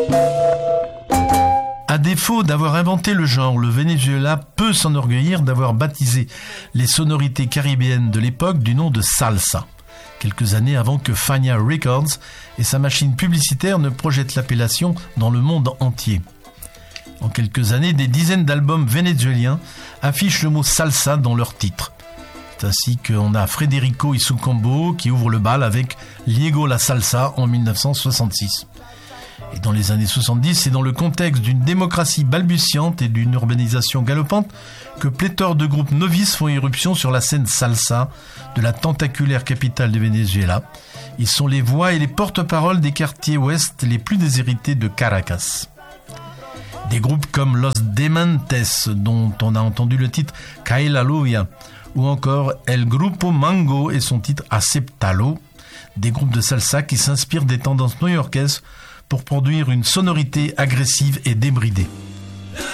À défaut d'avoir inventé le genre, le Venezuela peut s'enorgueillir d'avoir baptisé les sonorités caribéennes de l'époque du nom de salsa, quelques années avant que Fania Records et sa machine publicitaire ne projettent l'appellation dans le monde entier. En quelques années, des dizaines d'albums vénézuéliens affichent le mot salsa dans leurs titres. C'est ainsi qu'on a Federico Isucombo qui ouvre le bal avec Liego la Salsa en 1966. Et dans les années 70, c'est dans le contexte d'une démocratie balbutiante et d'une urbanisation galopante que pléthore de groupes novices font irruption sur la scène salsa de la tentaculaire capitale du Venezuela. Ils sont les voix et les porte-paroles des quartiers ouest les plus déshérités de Caracas. Des groupes comme Los Dementes, dont on a entendu le titre Cae la Lluvia, ou encore El Grupo Mango et son titre Aceptalo, des groupes de salsa qui s'inspirent des tendances new-yorkaises pour produire une sonorité agressive et débridée.